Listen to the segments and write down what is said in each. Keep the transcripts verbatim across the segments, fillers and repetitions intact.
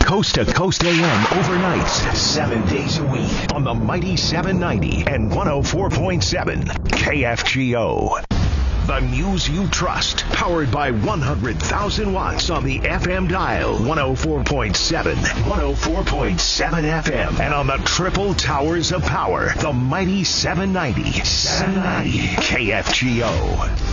Coast to Coast A M overnights, seven days a week on the Mighty seven ninety and one oh four point seven K F G O. The news you trust, powered by one hundred thousand watts on the F M dial, one oh four point seven, one oh four point seven F M, and on the triple towers of power, the Mighty seven ninety, seven ninety K F G O.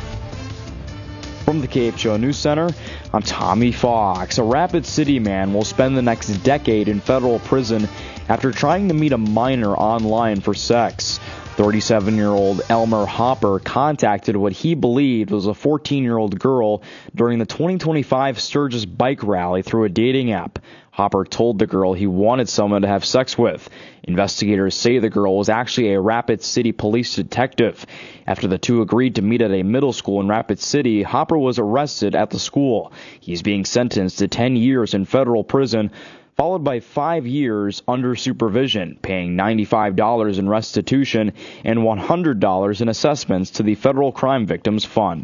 From the K F G O News Center, I'm Tommy Fox. A Rapid City man will spend the next decade in federal prison after trying to meet a minor online for sex. thirty-seven-year-old Elmer Hopper contacted what he believed was a fourteen-year-old girl during the twenty twenty-five Sturgis bike rally through a dating app. Hopper told the girl he wanted someone to have sex with. Investigators say the girl was actually a Rapid City police detective. After the two agreed to meet at a middle school in Rapid City, Hopper was arrested at the school. He's being sentenced to ten years in federal prison, followed by five years under supervision, paying ninety-five dollars in restitution and one hundred dollars in assessments to the Federal Crime Victims Fund.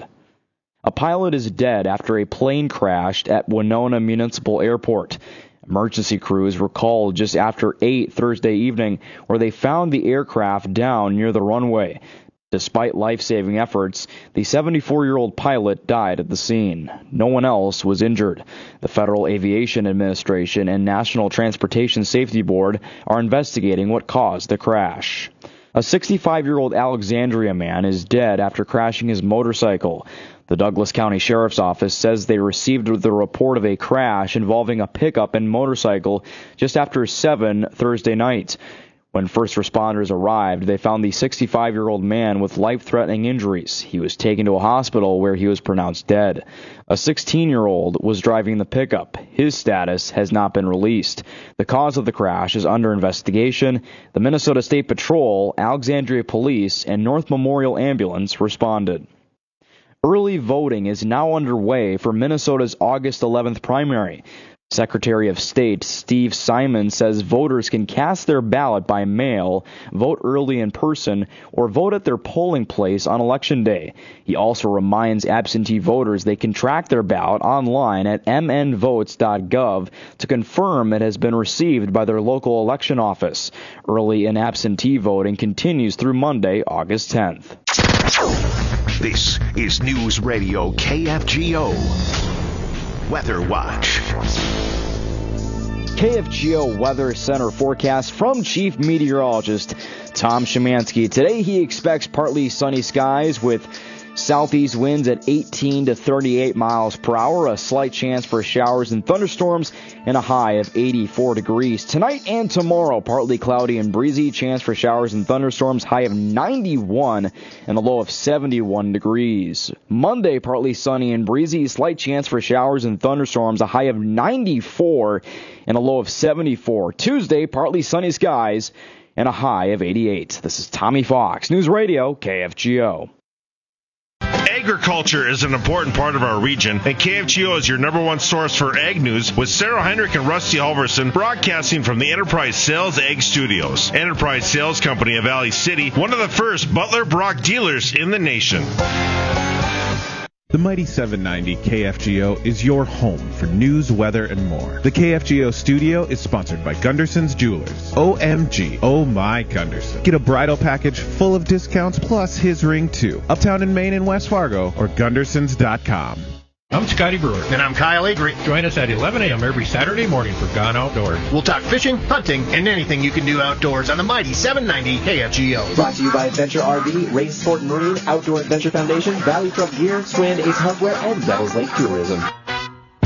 A pilot is dead after a plane crashed at Winona Municipal Airport. Emergency crews were called just after eight Thursday evening, where they found the aircraft down near the runway. Despite life-saving efforts, the seventy-four-year-old pilot died at the scene. No one else was injured. The Federal Aviation Administration and National Transportation Safety Board are investigating what caused the crash. A sixty-five-year-old Alexandria man is dead after crashing his motorcycle. The Douglas County Sheriff's Office says they received the report of a crash involving a pickup and motorcycle just after seven Thursday night. When first responders arrived, they found the sixty-five-year-old man with life-threatening injuries. He was taken to a hospital where he was pronounced dead. A sixteen-year-old was driving the pickup. His status has not been released. The cause of the crash is under investigation. The Minnesota State Patrol, Alexandria Police, and North Memorial Ambulance responded. Early voting is now underway for Minnesota's August eleventh primary. Secretary of State Steve Simon says voters can cast their ballot by mail, vote early in person, or vote at their polling place on Election Day. He also reminds absentee voters they can track their ballot online at m n votes dot gov to confirm it has been received by their local election office. Early and absentee voting continues through Monday, August tenth. This is News Radio K F G O. Weather Watch. K F G O Weather Center forecast from Chief Meteorologist Tom Szymanski. Today he expects partly sunny skies with southeast winds at eighteen to thirty-eight miles per hour, a slight chance for showers and thunderstorms, and a high of eighty-four degrees. Tonight and tomorrow, partly cloudy and breezy, chance for showers and thunderstorms, high of ninety-one and a low of seventy-one degrees. Monday, partly sunny and breezy, slight chance for showers and thunderstorms, a high of ninety-four and a low of seventy-four. Tuesday, partly sunny skies and a high of eighty-eight. This is Tommy Fox, News Radio K F G O. Agriculture is an important part of our region, and K F G O is your number one source for ag news, with Sarah Heinrich and Rusty Halverson broadcasting from the Enterprise Sales Ag Studios. Enterprise Sales Company of Valley City, one of the first Butler Brock dealers in the nation. The Mighty seven ninety K F G O is your home for news, weather, and more. The K F G O studio is sponsored by Gunderson's Jewelers. O M G, oh my Gunderson. Get a bridal package full of discounts plus his ring too. Uptown in Maine and West Fargo or Gundersons dot com. I'm Scotty Brewer. And I'm Kyle Avery. Join us at eleven a.m. every Saturday morning for Gone Outdoors. We'll talk fishing, hunting, and anything you can do outdoors on the Mighty seven ninety K F G O. Brought to you by Adventure R V, Race Sport and Marine, Outdoor Adventure Foundation, Valley Truck Gear, Strand Ace Hardware, and Devils Lake Tourism.